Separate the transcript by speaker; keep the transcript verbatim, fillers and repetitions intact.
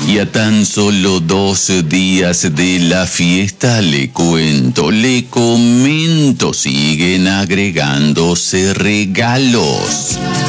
Speaker 1: Y a tan solo dos días de la fiesta, le cuento, le comento, siguen agregándose regalos.